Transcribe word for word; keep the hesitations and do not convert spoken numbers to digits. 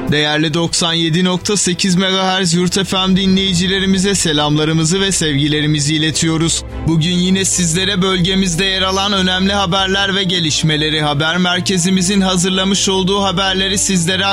Değerli doksan yedi nokta sekiz megahertz Yurt F M dinleyicilerimize selamlarımızı ve sevgilerimizi iletiyoruz. Bugün yine sizlere bölgemizde yer alan önemli haberler ve gelişmeleri haber merkezimizin hazırlamış olduğu haberleri sizlere